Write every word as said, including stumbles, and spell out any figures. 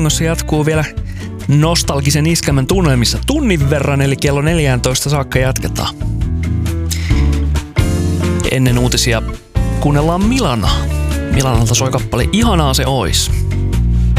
Tangossa jatkuu vielä nostalgisen iskelmän tunnelmissa tunnin verran, eli kello neljätoista saakka jatketaan. Ennen uutisia kuunnellaan Milana. Milanalta soi kappale Ihanaa se ois.